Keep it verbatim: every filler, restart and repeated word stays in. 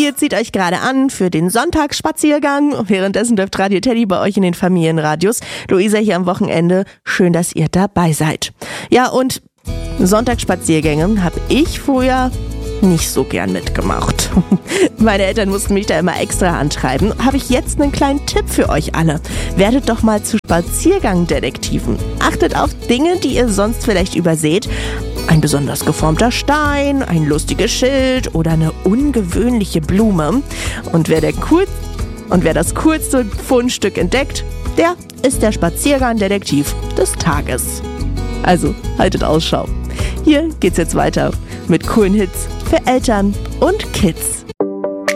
Ihr zieht euch gerade an für den Sonntagsspaziergang. Währenddessen dürft Radio Teddy bei euch in den Familienradios. Luisa hier am Wochenende. Schön, dass ihr dabei seid. Ja, und Sonntagsspaziergänge habe ich früher nicht so gern mitgemacht. Meine Eltern mussten mich da immer extra antreiben. Habe ich jetzt einen kleinen Tipp für euch alle. Werdet doch mal zu Spaziergangdetektiven. Achtet auf Dinge, die ihr sonst vielleicht überseht. Ein besonders geformter Stein, ein lustiges Schild oder eine ungewöhnliche Blume. Und wer, der cool und wer das coolste Fundstück entdeckt, der ist der Spaziergangdetektiv des Tages. Also, haltet Ausschau. Hier geht's jetzt weiter mit coolen Hits für Eltern und Kids.